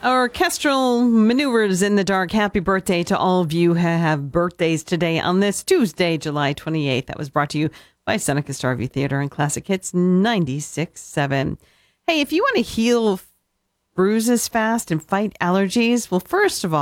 Orchestral maneuvers in the dark. Happy birthday to all of you who have birthdays today on this Tuesday, July 28th. That was brought to you by Seneca Starview Theater and Classic Hits 96.7. Hey, if you want to heal bruises fast and fight allergies, well, first of all,